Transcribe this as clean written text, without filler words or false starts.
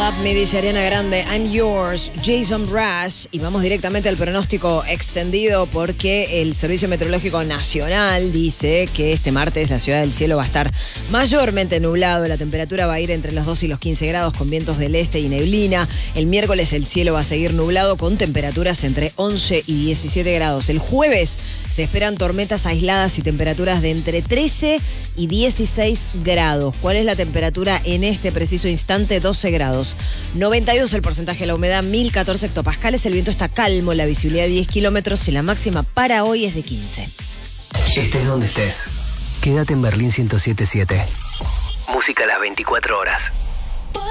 Love Me, dice Ariana Grande. I'm Yours, Jason Mraz. Y vamos directamente al pronóstico extendido porque el Servicio Meteorológico Nacional dice que este martes la Ciudad del Cielo va a estar mayormente nublado. La temperatura va a ir entre los 2 y los 15 grados con vientos del este y neblina. El miércoles el cielo va a seguir nublado con temperaturas entre 11 y 17 grados. El jueves se esperan tormentas aisladas y temperaturas de entre 13 y 16 grados. ¿Cuál es la temperatura en este preciso instante? 12 grados. 92 el porcentaje de la humedad, 1014 hectopascales. El viento está calmo, la visibilidad 10 kilómetros y la máxima para hoy es de 15. Estés donde estés, quédate en Berlín 107.7. Música a las 24 horas.